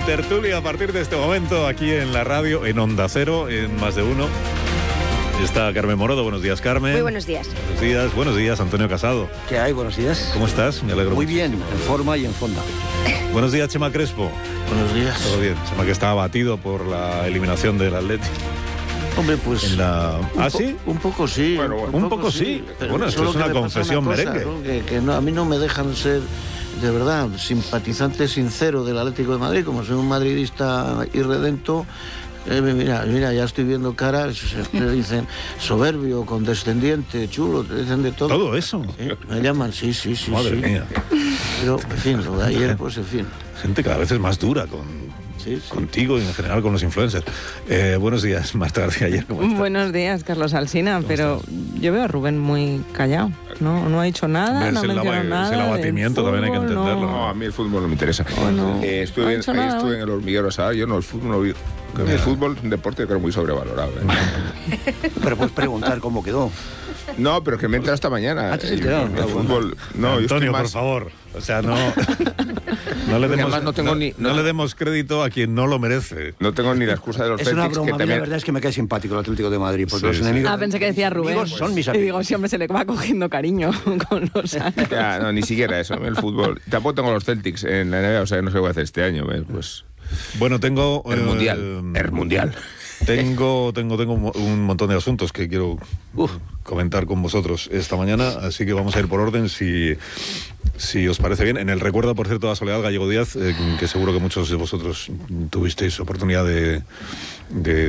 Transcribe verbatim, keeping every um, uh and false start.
tertulia a partir de este momento aquí en la radio, en Onda Cero, en Más de Uno. Está Carmen Morodo. Buenos días, Carmen. Muy buenos días. Buenos días, buenos días, Antonio Casado. ¿Qué hay? Buenos días. ¿Cómo estás? Me alegro Muy mucho. bien, en forma y en fonda. Buenos días, Chema Crespo. Buenos días. Todo bien. Chema, que está abatido por la eliminación del Atlético. Hombre, pues... En la... un ¿Ah, po- sí? Un poco sí. Bueno, bueno. Un poco sí. pero Bueno, esto solo es una que me pasa confesión una cosa, merengue. ¿no? Que, que no, a mí no me dejan ser, de verdad, simpatizante sincero del Atlético de Madrid, como soy un madridista irredento. Eh, mira, mira, ya estoy viendo caras, te dicen soberbio, condescendiente, chulo, te dicen de todo. ¿Todo eso? ¿Sí? Me llaman, sí, sí, sí. Madre sí. mía. Pero, en fin, lo de ayer, pues, en fin. Gente cada vez es más dura con... Sí, sí. Contigo y en general con los influencers. Eh, buenos días, más tarde ayer. ¿Cómo estás? Buenos días, Carlos Alsina, pero estás? yo veo a Rubén muy callado. No, no ha dicho nada, Hombre, no ha es el mencionado lava- nada. es el abatimiento, del también hay que fútbol, entenderlo. no. No, a mí el fútbol no me interesa. Bueno, Eh, no estuve ha en, hecho ahí nada, estuve ¿eh? en el hormiguero, ¿sabes? Yo no, el fútbol no vi. El fútbol es un deporte creo muy sobrevalorado. ¿eh? Pero puedes preguntar cómo quedó. No, pero que me he enterado esta mañana. Ah, ¿te has El- enterado? El Ah, bueno. fútbol... No, yo estoy Antonio, por más... favor. O sea, no... No le Porque demos, además no tengo ni- no no- le demos crédito a quien no lo merece. No tengo ni la excusa de los Es una Celtics, broma, que a mí la también... verdad es que me cae simpático el Atlético de Madrid, porque Sí, los sí. enemigos... Ah, pensé que decía Rubén. enemigos son mis Y amigos. digo, siempre se le va cogiendo cariño con los años. Ya, no, ni siquiera eso, el fútbol. Tampoco tengo los Celtics en la N B A, o sea, no sé qué voy a hacer este año. ¿ves? Pues Bueno, tengo... el eh, Mundial, el Mundial. Tengo, tengo, tengo un mo- un montón de asuntos que quiero Uf. comentar con vosotros esta mañana, así que vamos a ir por orden si, si os parece bien. En el recuerdo, por cierto, a Soledad Gallego Díaz, eh, que seguro que muchos de vosotros tuvisteis oportunidad de, de